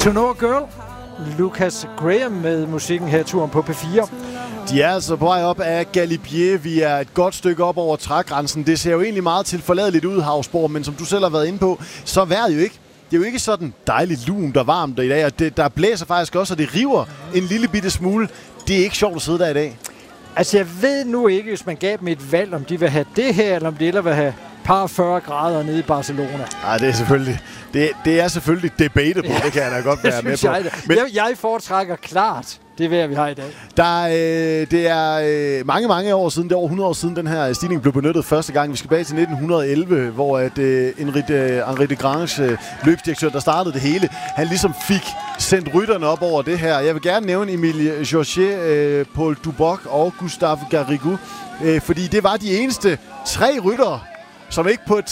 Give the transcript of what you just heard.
To Know a Girl. Lucas Graham med musikken her, turen på P4. De er altså på vej op af Galibier. Vi er et godt stykke op over trægrænsen. Det ser jo egentlig meget tilforladeligt ud, Havsborg, men som du selv har været inde på, så er vejret jo ikke. Det er jo ikke sådan dejligt lunt og varmt i dag, og der blæser faktisk også, og det river en lille bitte smule. Det er ikke sjovt at sidde der i dag. Altså, jeg ved nu ikke, hvis man gav dem et valg, om de vil have det her, eller om de ellers vil have par 40 grader nede i Barcelona. Nej, det er selvfølgelig... Det er selvfølgelig debatable, det kan jeg da godt være med på. Men jeg foretrækker klart det vejr, vi har i dag. Det er mange år siden, det er over 100 år siden, den her stigning blev benyttet første gang. Vi skal tilbage til 1911, hvor Henri de Grange, løbsdirektør, der startede det hele, han ligesom fik sendt rytterne op over det her. Jeg vil gerne nævne Emilie Georget, Paul Duboc og Gustave Garrigou, fordi det var de eneste 3 ryttere, som ikke på et